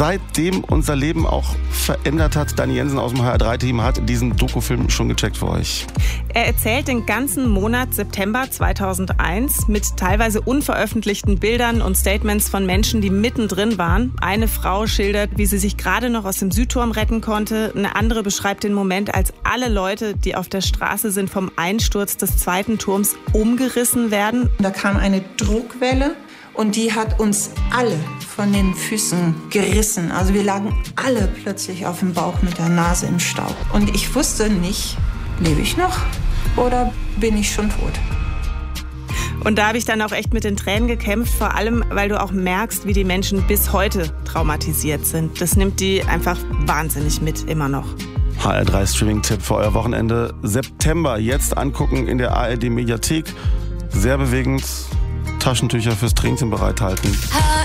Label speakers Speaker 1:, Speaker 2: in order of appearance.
Speaker 1: seitdem unser Leben auch verändert hat. Dani Jensen aus dem HR3-Team hat diesen Dokufilm schon gecheckt für euch.
Speaker 2: Er erzählt den ganzen Monat September 2001 mit teilweise unveröffentlichten Bildern und Statements von Menschen, die mittendrin waren. Eine Frau schildert, wie sie sich gerade noch aus dem Südturm retten konnte. Eine andere beschreibt den Moment, als alle Leute, die auf der Straße sind, vom Einsturz des zweiten Turms umgerissen werden.
Speaker 3: Da kam eine Druckwelle und die hat uns alle von den Füßen gerissen. Also wir lagen alle plötzlich auf dem Bauch mit der Nase im Staub. Und ich wusste nicht, lebe ich noch oder bin ich schon tot?
Speaker 2: Und da habe ich dann auch echt mit den Tränen gekämpft, vor allem, weil du auch merkst, wie die Menschen bis heute traumatisiert sind. Das nimmt die einfach wahnsinnig mit, immer noch.
Speaker 1: HR3 Streaming-Tipp für euer Wochenende. September jetzt angucken in der ARD-Mediathek. Sehr bewegend. Taschentücher fürs Tränchen bereithalten.